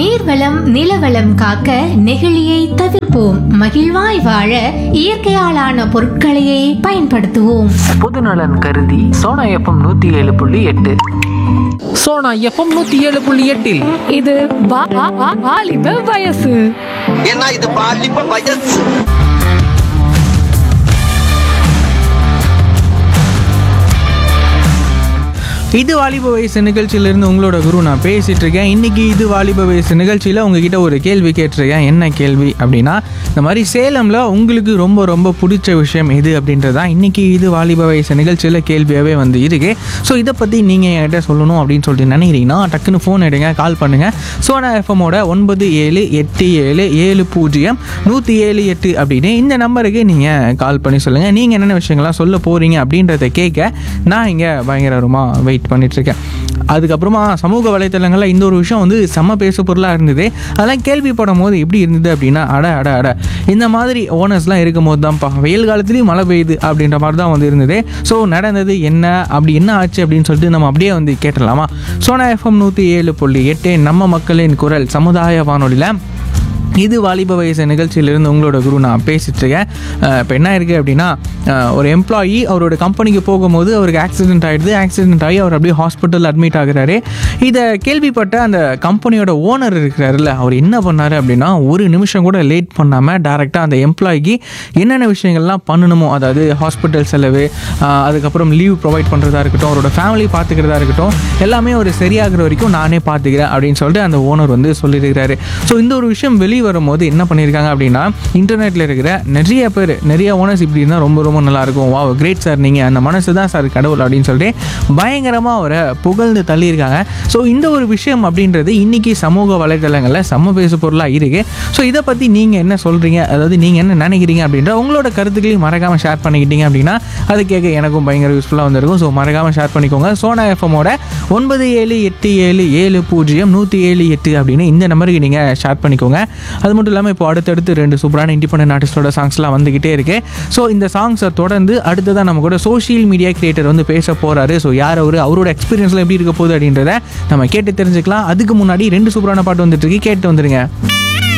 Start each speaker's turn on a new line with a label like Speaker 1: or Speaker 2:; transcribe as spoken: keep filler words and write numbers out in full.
Speaker 1: நீர்வளம் நிலவளம் காக்க நெகிழியை தவிர்ப்போம். மகிழ்வாய் வாழ இயற்கையாலான பொருட்களையே பயன்படுத்துவோம்.
Speaker 2: பொதுநலன் கருதி சோனா எஃப்எம் நூத்தி ஏழு புள்ளி எட்டு. சோனா எஃப்எம் நூத்தி ஏழு புள்ளி எட்டில்
Speaker 3: இது வா- வா- வா- வாலிப வயசு.
Speaker 4: ஏன்னா இது பாலிப்ப வயசு.
Speaker 5: இது வாலிப வயசு நிகழ்ச்சியிலேருந்து உங்களோட குரு நான் பேசிகிட்டு இருக்கேன். இன்றைக்கி இது வாலிப வயசு நிகழ்ச்சியில் உங்ககிட்ட ஒரு கேள்வி கேட்டிருக்கேன். என்ன கேள்வி அப்படின்னா, இந்த மாதிரி சேலமில் உங்களுக்கு ரொம்ப ரொம்ப பிடிச்ச விஷயம் எது அப்படின்றது தான் இன்றைக்கி இது வாலிப வயசு நிகழ்ச்சியில் கேள்வியாகவே வந்து இருக்கு. ஸோ இதை பற்றி நீங்கள் என்கிட்ட சொல்லணும் அப்படின்னு சொல்லிட்டு நினைக்கிறீங்கன்னா டக்குன்னு ஃபோன் எடுங்க, கால் பண்ணுங்கள். சோனா எஃப்எம்மோட ஒன்பது ஏழு எட்டு ஏழு ஏழு பூஜ்ஜியம் நூற்றி ஏழு எட்டு அப்படின்னு இந்த நம்பருக்கு நீங்கள் கால் பண்ணி சொல்லுங்கள். நீங்கள் என்னென்ன விஷயங்கள்லாம் சொல்ல போகிறீங்க அப்படின்றத கேட்க நான் இங்கே பயங்கரமாக வெயிட் பண்ணிகிட்ருக்கேன். அதுக்கப்புறமா சமூக வலைத்தளங்களில் இந்த ஒரு விஷயம் வந்து செம்ம பேசு பொருளாக இருந்தது. அதெல்லாம் கேள்விப்படும் போது எப்படி இருந்தது அப்படின்னா, அட அட அட இந்த மாதிரி ஓனர்ஸ்லாம் இருக்கும் போது தான்ப்பா வெயில் காலத்துலேயும் மழை பெய்யுது அப்படின்ற மாதிரி தான் வந்து இருந்தது. ஸோ நடந்தது என்ன, அப்படி என்ன ஆச்சு அப்படின்னு சொல்லிட்டு நம்ம அப்படியே வந்து கேட்டலாமா? சோனா எஃப்எம் நூற்றி ஏழு புள்ளி எட்டு நம்ம மக்களின் குரல் சமுதாய வானொலியில் இது வாலிப வயசு நிகழ்ச்சியிலிருந்து உங்களோட குரு நான் பேசிகிட்ருக்கேன். இப்போ என்ன இருக்குது அப்படின்னா, ஒரு எம்ப்ளாயி அவரோட கம்பெனிக்கு போகும்போது அவருக்கு ஆக்சிடென்ட் ஆகிடுது. ஆக்சிடென்ட் ஆகி அவர் அப்படியே ஹாஸ்பிட்டல் அட்மிட் ஆகுறாரு. இதை கேள்விப்பட்ட அந்த கம்பெனியோட ஓனர் இருக்கிறாருல்ல, அவர் என்ன பண்ணார் அப்படின்னா, ஒரு நிமிஷம் கூட லேட் பண்ணாமல் டேரெக்டாக அந்த எம்ப்ளாய்க்கு என்னென்ன விஷயங்கள்லாம் பண்ணணுமோ, அதாவது ஹாஸ்பிட்டல் செலவு, அதுக்கப்புறம் லீவ் ப்ரொவைட் பண்ணுறதா இருக்கட்டும், அவரோட ஃபேமிலி பார்த்துக்கிறதா இருக்கட்டும், எல்லாமே ஒரு சரியாகிற வரைக்கும் நானே பார்த்துக்கிறேன் அப்படின்னு சொல்லிட்டு அந்த ஓனர் வந்து சொல்லியிருக்கிறாரு. ஸோ இந்த ஒரு விஷயம் வெளியே வரும்போது என்ன பண்ணியிருக்காங்க அப்படின்னா, இன்டர்நெட்டில் இருக்கிற நிறைய பேர், நிறைய ஓனர்ஸ் இப்படி இருந்தால் ரொம்ப ரொம்ப நல்லாயிருக்கும், வா கிரேட் சார், நீங்கள் அந்த மனசு தான் சார் கடவுள் அப்படின்னு சொல்லிட்டு பயங்கரமாக அவரை புகழ்ந்து தள்ளியிருக்காங்க. ஸோ இந்த ஒரு விஷயம் அப்படின்றது இன்றைக்கி சமூக வலைதளங்களில் செம்ம பேசு பொருளாக இருக்குது. ஸோ இதை பற்றி நீங்கள் என்ன சொல்கிறீங்க, அதாவது நீங்கள் என்ன நினைக்கிறீங்க அப்படின்ற உங்களோட கருத்துக்களையும் மறக்காமல் ஷேர் பண்ணிக்கிட்டீங்க அப்படின்னா அது கேட்க எனக்கும் பயங்கர யூஸ்ஃபுல்லாக வந்திருக்கும். ஸோ மறக்காமல் ஷேர் பண்ணிக்கோங்க. சோனா எஃப்எம்மோட ஒன்பது ஏழு எட்டு ஏழு ஏழு பூஜ்ஜியம் நூற்றி ஏழு எட்டு அப்படின்னு இந்த நம்பருக்கு நீங்கள் ஷேர் பண்ணிக்கோங்க. அது மட்டும் இல்லாமல் இப்போ அடுத்தடுத்து ரெண்டு சூப்பரான இண்டிபெண்டன்ட் ஆர்டிஸ்டோட சாங்ஸ்லாம் வந்துக்கிட்டே இருக்கு. ஸோ இந்த சாங்ஸை தொடர்ந்து அடுத்ததான் நம்ம கூட சோஷியல் மீடியா கிரியேட்டர் வந்து பேச போகிறாரு. ஸோ யார் அவர், அவரோட எக்ஸ்பீரியன்ஸ்லாம் எப்படி இருக்க போகுது அப்படின்றத நம்ம கேட்டு தெரிஞ்சுக்கலாம். அதுக்கு முன்னாடி ரெண்டு சூப்பரான பாட்டு வந்துட்டு இருக்கு, கேட்டு வந்துடுங்க.